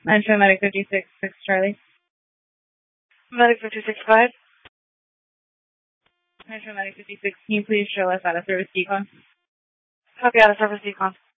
Mention Medic 56, 6 Charlie. Medic 56, go ahead. Mention Medic 56, can you please show us out of service decon? Copy, out of service decon.